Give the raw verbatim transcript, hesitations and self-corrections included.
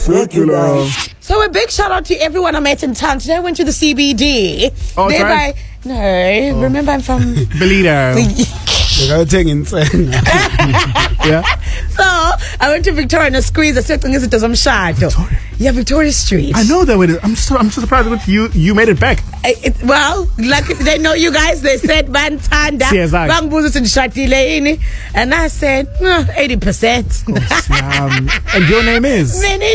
Circular. So a big shout out to everyone I met in town. Today I went to the C B D. Oh, that's Thereby, right. no, oh. remember I'm from Belito. Yeah. So I went to Victoria and a squeeze. I said, "Is it does I'm shy?" Victoria. Yeah, Victoria Street. I know that way. I'm so I'm so surprised that you you made it back. I, it, well, like they know you guys. They said Bantanda, Bangbuzu in Shatilane, and I said eighty percent. Um, and your name is?